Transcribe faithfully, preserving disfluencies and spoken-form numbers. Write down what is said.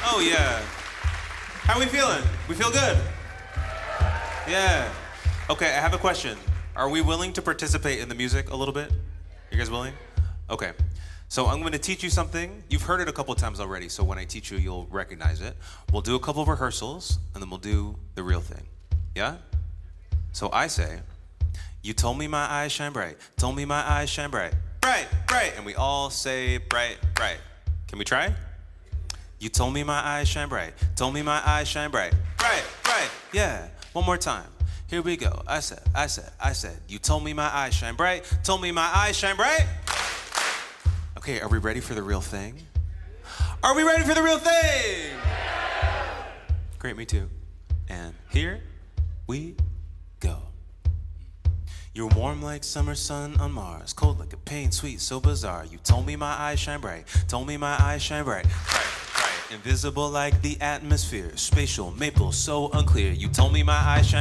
Oh, yeah. How we feeling? We feel good? Yeah. Okay, I have a question. Are we willing to participate in the music a little bit? You guys willing? Okay. So I'm going to teach you something. You've heard it a couple times already, so when I teach you, you'll recognize it. We'll do a couple of rehearsals, and then we'll do the real thing. Yeah? So I say, you told me my eyes shine bright. Told me my eyes shine bright. Bright, bright. And we all say bright, bright. Can we try? You told me my eyes shine bright. Told me my eyes shine bright. Bright, bright. Yeah. One more time. Here we go. I said, I said, I said, you told me my eyes shine bright. Told me my eyes shine bright. Okay, are we ready for the real thing? Are we ready for the real thing? Great, me too. And here we go. You're warm like summer sun on Mars, cold like a pain, sweet, so bizarre. You told me my eyes shine bright, told me my eyes shine bright, bright, bright. Invisible like the atmosphere, spatial, maple, so unclear. You told me my eyes shine